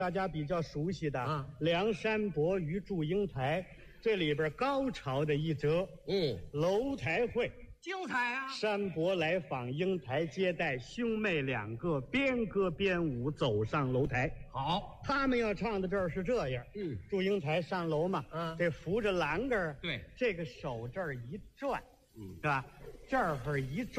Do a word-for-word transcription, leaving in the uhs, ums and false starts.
大家比较熟悉的啊梁山伯与祝英台，这里边高潮的一折， 嗯， 楼台会。 精彩啊！ 山伯来访，英台接待，兄妹两个边歌边舞走上楼台。 好， 他们要唱的这儿是这样， 嗯， 祝英台上楼嘛， 嗯这扶着栏杆儿， 对， 这个手这儿一转， 嗯， 是吧？这儿一转。